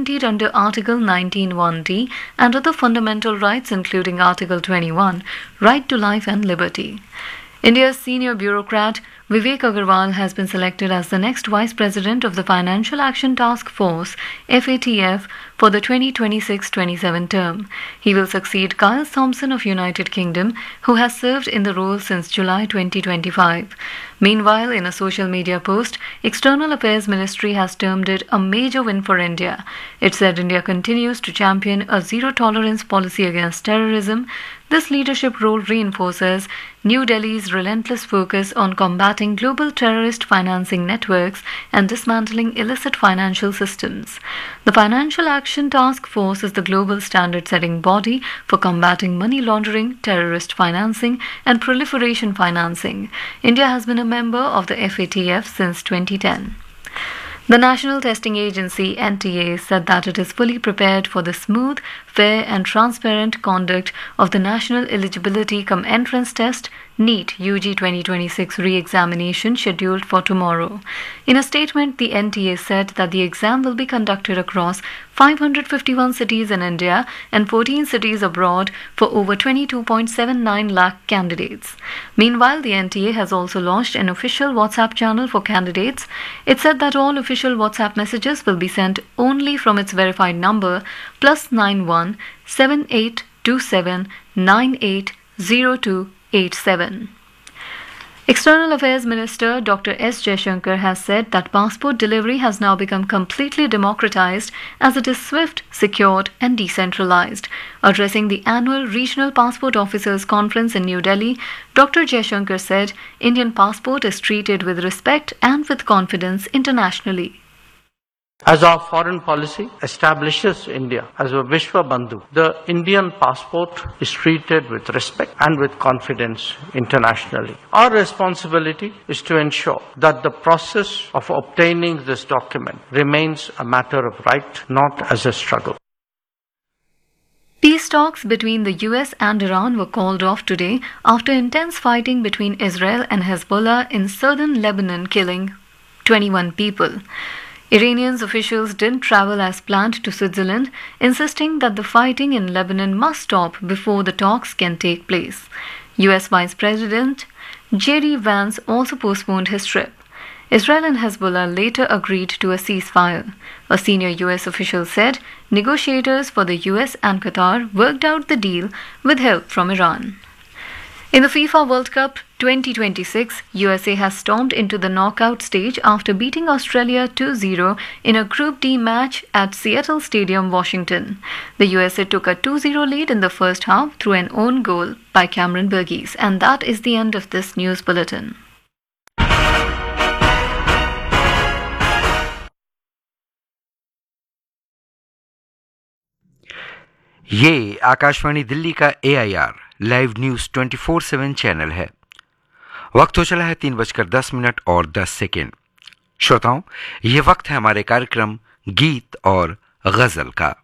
guaranteed under Article 19(1)(d) and other fundamental rights including Article 21, right to life and liberty. India's senior bureaucrat Vivek Agarwal has been selected as the next Vice President of the Financial Action Task Force (FATF) for the 2026-27 term. He will succeed Kyle Thompson of United Kingdom, who has served in the role since July 2025. Meanwhile, in a social media post, External Affairs Ministry has termed it a major win for India. It said India continues to champion a zero-tolerance policy against terrorism. This leadership role reinforces New Delhi's relentless focus on combating global terrorist financing networks and dismantling illicit financial systems. The Financial Action Task Force is the global standard-setting body for combating money laundering, terrorist financing, and proliferation financing. India has been a member of the FATF since 2010. The National Testing Agency (NTA) said that it is fully prepared for the smooth, fair and transparent conduct of the National Eligibility cum Entrance Test (NEET) UG 2026 re-examination scheduled for tomorrow. In a statement, the NTA said that the exam will be conducted across 551 cities in India and 14 cities abroad for over 22.79 lakh candidates. Meanwhile, the NTA has also launched an official WhatsApp channel for candidates. It said that all official WhatsApp messages will be sent only from its verified number +91 7827 980287. External Affairs Minister Dr. S. Jaishankar has said that passport delivery has now become completely democratized as it is swift, secured and decentralized. Addressing the annual Regional Passport Officers Conference in New Delhi, Dr. Jaishankar said Indian passport is treated with respect and with confidence internationally. As our foreign policy establishes India as a Vishwa Bandhu, the Indian passport is treated with respect and with confidence internationally. Our responsibility is to ensure that the process of obtaining this document remains a matter of right, not as a struggle. Peace talks between the US and Iran were called off today after intense fighting between Israel and Hezbollah in southern Lebanon, killing 21 people. Iranian officials didn't travel as planned to Switzerland, insisting that the fighting in Lebanon must stop before the talks can take place. US Vice President J.D. Vance also postponed his trip. Israel and Hezbollah later agreed to a ceasefire. A senior US official said negotiators for the US and Qatar worked out the deal with help from Iran. In the FIFA World Cup 2026, USA has stormed into the knockout stage after beating Australia 2-0 in a Group D match at Seattle Stadium, Washington. The USA took a 2-0 lead in the first half through an own goal by Cameron Burgess. And that is the end of this news bulletin. ये आकाशवाणी दिल्ली का AIR live news 24/7 channel है। वक्त हो चला है 3:10 और 10 second. श्रोताओं, ये वक्त है हमारे कार्यक्रम गीत और गजल का।